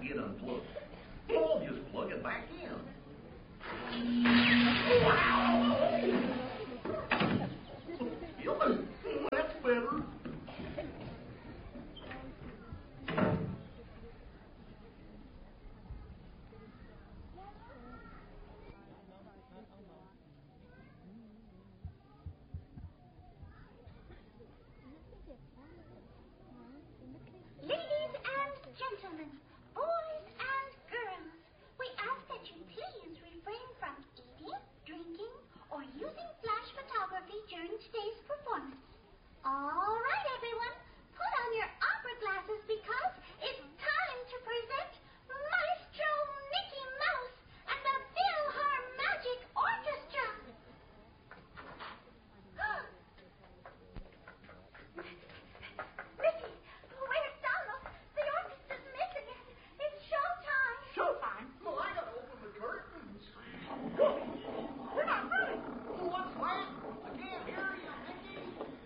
get unplugged. I'll just plug it back in. Wow! That's better. Ladies and gentlemen, boys and girls, we ask that you please refrain from eating, drinking, or using flash photography during today's performance. All right, everyone, put on your opera glasses because it's time to present Maestro Mickey Mouse and the PhilharMagic Orchestra. Mickey, where's Donald? The orchestra's missing it. It's showtime. Showtime? Well, I gotta open the curtains. We're not ready. What's that? I can't hear you, Mickey.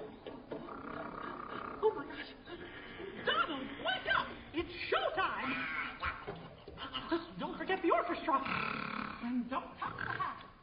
Oh, my gosh. Donald, wake up! It's showtime! Don't forget the orchestra. And don't touch the hat.